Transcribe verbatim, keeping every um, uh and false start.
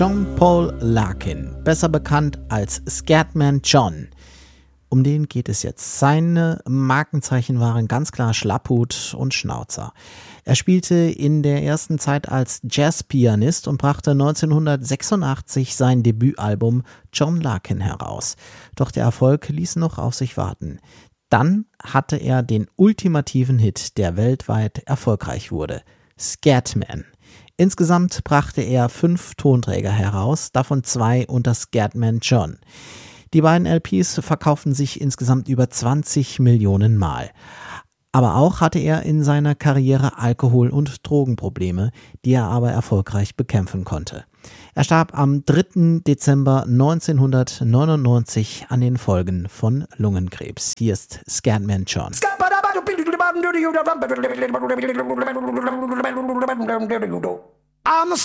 John Paul Larkin, besser bekannt als Scatman John. Um den geht es jetzt. Seine Markenzeichen waren ganz klar Schlapphut und Schnauzer. Er spielte in der ersten Zeit als Jazzpianist und brachte neunzehnhundertsechsundachtzig sein Debütalbum John Larkin heraus. Doch der Erfolg ließ noch auf sich warten. Dann hatte er den ultimativen Hit, der weltweit erfolgreich wurde: Scatman. Insgesamt brachte er fünf Tonträger heraus, davon zwei unter Scatman John. Die beiden L Ps verkauften sich insgesamt über zwanzig Millionen Mal. Aber auch hatte er in seiner Karriere Alkohol- und Drogenprobleme, die er aber erfolgreich bekämpfen konnte. Er starb am dritten Dezember neunzehnhundertneunundneunzig an den Folgen von Lungenkrebs. Hier ist Scatman John. I'm a